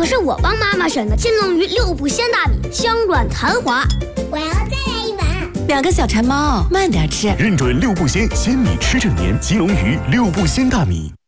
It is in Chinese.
可是我帮妈妈选的金龙鱼6步鲜大米，香软弹滑。 我要再来一碗。 2个小馋猫，慢点吃。 认准6步鲜，鲜米吃正年，金龙鱼6步鲜大米。